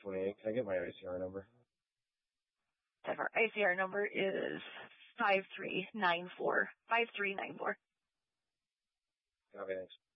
28. Can I get my ICR number? Our ICR number is 5394. 5394. Copy, thanks.